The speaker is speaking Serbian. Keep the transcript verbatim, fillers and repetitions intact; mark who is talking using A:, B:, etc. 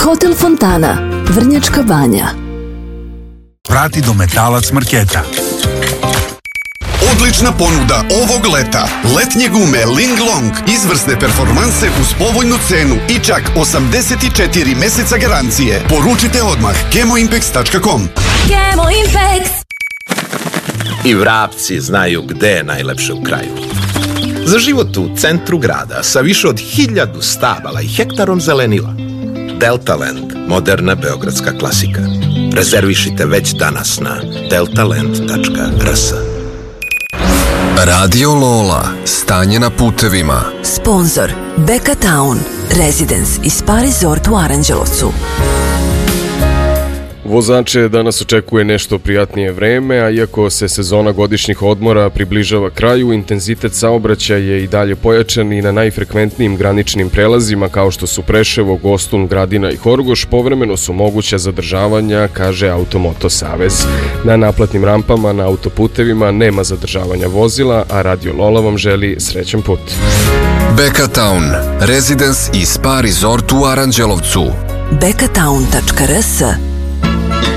A: Hotel Fontana, Vrnjačka Banja.
B: Vrati do Metalac marketa.
C: Odlična ponuda ovog leta. Letnje gume Ling Long, izvrsne performanse uz povoljnu cenu i čak osamdeset četiri meseca garancije. Poručite odmah kemoimpex tačka com.
D: Kemoimpex.
E: I Vrapci znaju gde je najlepše u kraju. Za život u centru grada sa više od hiljadu stabala i hektarom zelenila. Deltaland, moderna beogradska klasika. Rezervišite već danas na deltaland tačka r s.
F: Radio Lola, stanje na putevima.
A: Sponzor Beka Town, Residence i Spa Resort u Aranđelovcu.
G: Vozače danas očekuje nešto prijatnije vreme, a iako se sezona godišnjih odmora približava kraju, intenzitet saobraćaja je i dalje pojačan i na najfrekventnijim graničnim prelazima kao što su Preševo, Gostun, Gradina i Horgoš povremeno su moguća zadržavanja, kaže Automoto Savez. Na naplatnim rampama na autoputevima nema zadržavanja vozila, a Radio Lola vam želi srećan put.
F: Beka Town, Residence i Spa Resort u Aranđelovcu.
A: beka town tačka r s